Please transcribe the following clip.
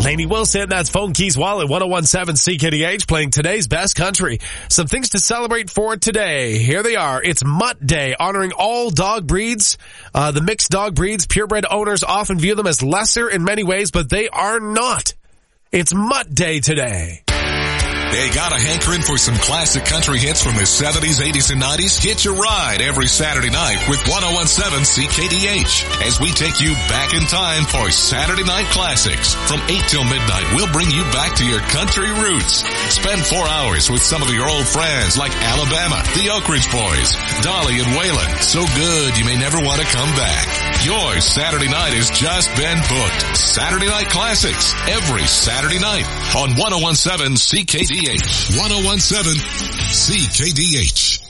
Lainey Wilson, that's Phone Keys Wallet, 101.7 CKDH, playing today's best country. Some things to celebrate for today. Here they are. It's Mutt Day, honoring all dog breeds. The mixed dog breeds, purebred owners often view them as lesser in many ways, but they are not. It's Mutt Day today. They got a hankering for some classic country hits from the 70s, 80s, and 90s? Hitch a ride every Saturday night with 101.7 CKDH as we take you back in time for Saturday Night Classics. From 8 till midnight, we'll bring you back to your country roots. Spend 4 hours with some of your old friends like Alabama, the Oak Ridge Boys, Dolly and Waylon. So good you may never want to come back. Your Saturday night has just been booked. Saturday Night Classics every Saturday night on 101.7 CKDH. 101.7 CKDH.